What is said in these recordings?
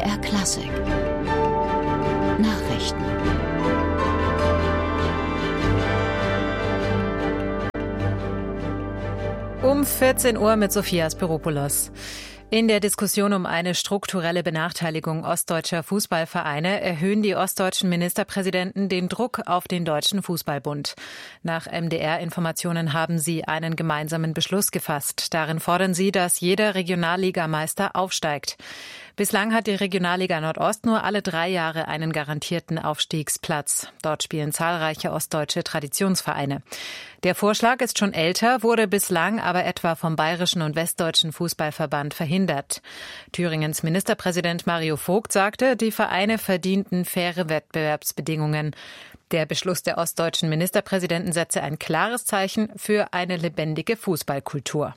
MDR Klassik Nachrichten. Um 14 Uhr mit Sophia Spiropoulos. In der Diskussion um eine strukturelle Benachteiligung ostdeutscher Fußballvereine erhöhen die ostdeutschen Ministerpräsidenten den Druck auf den Deutschen Fußballbund. Nach MDR-Informationen haben sie einen gemeinsamen Beschluss gefasst. Darin fordern sie, dass jeder Regionalligameister aufsteigt. Bislang hat die Regionalliga Nordost nur alle 3 Jahre einen garantierten Aufstiegsplatz. Dort spielen zahlreiche ostdeutsche Traditionsvereine. Der Vorschlag ist schon älter, wurde bislang aber etwa vom Bayerischen und Westdeutschen Fußballverband verhindert. Thüringens Ministerpräsident Mario Vogt sagte, die Vereine verdienten faire Wettbewerbsbedingungen. Der Beschluss der ostdeutschen Ministerpräsidenten setze ein klares Zeichen für eine lebendige Fußballkultur.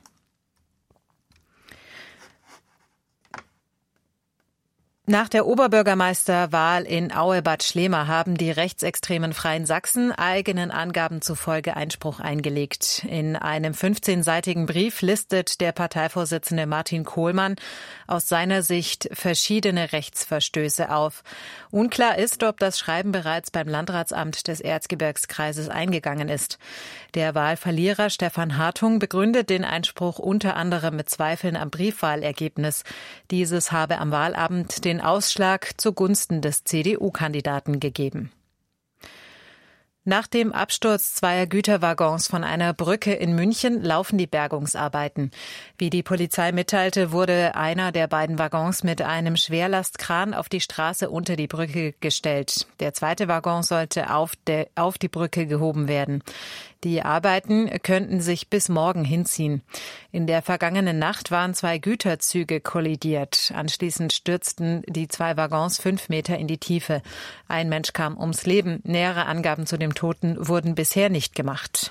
Nach der Oberbürgermeisterwahl in Aue-Bad Schlema haben die rechtsextremen Freien Sachsen eigenen Angaben zufolge Einspruch eingelegt. In einem 15-seitigen Brief listet der Parteivorsitzende Martin Kohlmann aus seiner Sicht verschiedene Rechtsverstöße auf. Unklar ist, ob das Schreiben bereits beim Landratsamt des Erzgebirgskreises eingegangen ist. Der Wahlverlierer Stefan Hartung begründet den Einspruch unter anderem mit Zweifeln am Briefwahlergebnis. Dieses habe am Wahlabend den Ausschlag zugunsten des CDU-Kandidaten gegeben. Nach dem Absturz 2 Güterwaggons von einer Brücke in München laufen die Bergungsarbeiten. Wie die Polizei mitteilte, wurde einer der beiden Waggons mit einem Schwerlastkran auf die Straße unter die Brücke gestellt. Der zweite Waggon sollte auf die Brücke gehoben werden. Die Arbeiten könnten sich bis morgen hinziehen. In der vergangenen Nacht waren 2 Güterzüge kollidiert. Anschließend stürzten die 2 Waggons 5 Meter in die Tiefe. Ein Mensch kam ums Leben. Nähere Angaben zu dem Toten wurden bisher nicht gemacht.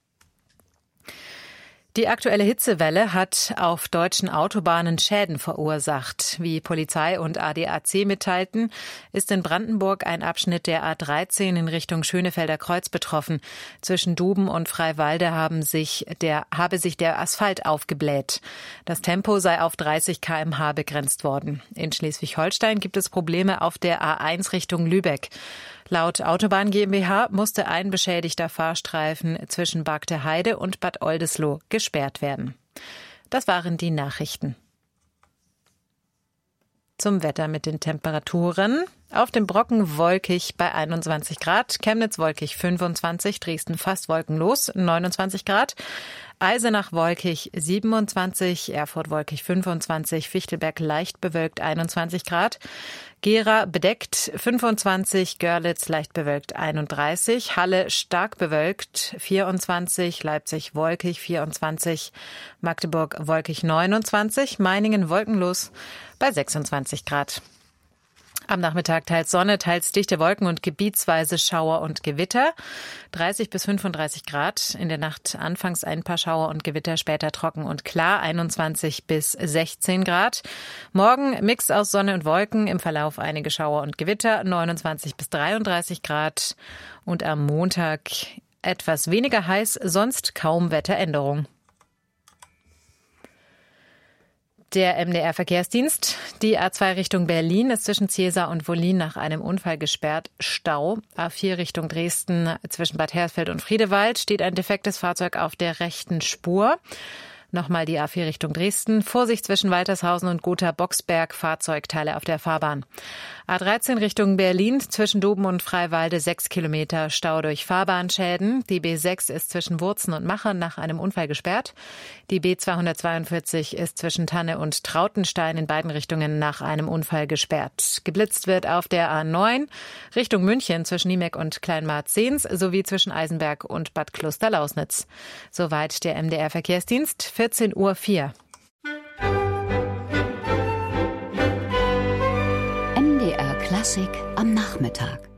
Die aktuelle Hitzewelle hat auf deutschen Autobahnen Schäden verursacht. Wie Polizei und ADAC mitteilten, ist in Brandenburg ein Abschnitt der A13 in Richtung Schönefelder Kreuz betroffen. Zwischen Duben und Freiwalde habe sich der Asphalt aufgebläht. Das Tempo sei auf 30 km/h begrenzt worden. In Schleswig-Holstein gibt es Probleme auf der A1 Richtung Lübeck. Laut Autobahn GmbH musste ein beschädigter Fahrstreifen zwischen Bargteheide und Bad Oldesloe gesperrt werden. Das waren die Nachrichten. Zum Wetter mit den Temperaturen. Auf dem Brocken wolkig bei 21 Grad, Chemnitz wolkig 25, Dresden fast wolkenlos 29 Grad, Eisenach wolkig 27, Erfurt wolkig 25, Fichtelberg leicht bewölkt 21 Grad, Gera bedeckt 25, Görlitz leicht bewölkt 31, Halle stark bewölkt 24, Leipzig wolkig 24, Magdeburg wolkig 29, Meiningen wolkenlos bei 26 Grad. Am Nachmittag teils Sonne, teils dichte Wolken und gebietsweise Schauer und Gewitter. 30 bis 35 Grad. In der Nacht anfangs ein paar Schauer und Gewitter, später trocken und klar. 21 bis 16 Grad. Morgen Mix aus Sonne und Wolken. Im Verlauf einige Schauer und Gewitter. 29 bis 33 Grad. Und am Montag etwas weniger heiß, sonst kaum Wetteränderung. Der MDR-Verkehrsdienst. Die A2 Richtung Berlin ist zwischen Ziesar und Wollin nach einem Unfall gesperrt. Stau. A4 Richtung Dresden zwischen Bad Hersfeld und Friedewald steht ein defektes Fahrzeug auf der rechten Spur. Nochmal die A4 Richtung Dresden. Vorsicht zwischen Waltershausen und Gotha-Boxberg. Fahrzeugteile auf der Fahrbahn. A13 Richtung Berlin zwischen Duben und Freiwalde 6 Kilometer Stau durch Fahrbahnschäden. Die B6 ist zwischen Wurzen und Machern nach einem Unfall gesperrt. Die B242 ist zwischen Tanne und Trautenstein in beiden Richtungen nach einem Unfall gesperrt. Geblitzt wird auf der A9 Richtung München zwischen Niemeck und Kleinmarzens sowie zwischen Eisenberg und Bad Klosterlausnitz. Soweit der MDR-Verkehrsdienst. 14:04 Uhr. MDR Klassik am Nachmittag.